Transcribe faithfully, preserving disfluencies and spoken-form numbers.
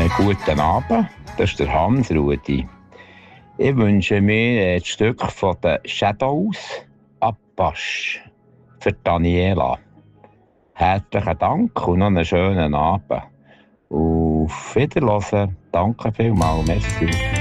guten Abend, das ist der Hans-Rudi. Ich wünsche mir ein Stück von den Shadows Apache für Daniela. Herzlichen Dank und noch einen schönen Abend. Auf Wiederhören. Danke vielmals. Merci.